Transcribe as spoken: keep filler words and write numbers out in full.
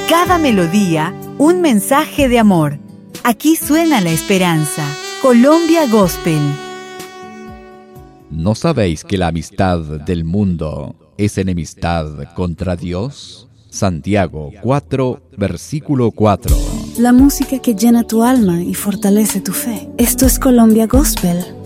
cada melodía, un mensaje de amor. Aquí suena la esperanza. Colombia Gospel. ¿No sabéis que la amistad del mundo es enemistad contra Dios? Santiago cuatro, versículo cuatro. La música que llena tu alma y fortalece tu fe. Esto es Colombia Gospel.